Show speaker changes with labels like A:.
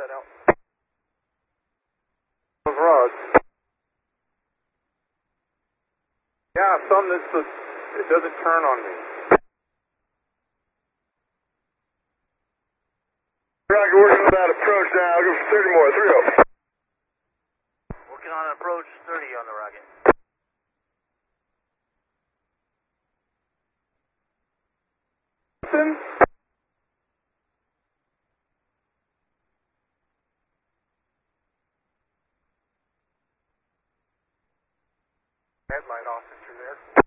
A: that out. Those rods. Yeah, some it doesn't turn on me.
B: Roger, working on that approach now. I'll go for 30 more. 3-0.
C: Working on an approach, 30 on the rocket.
A: Headlight officer there.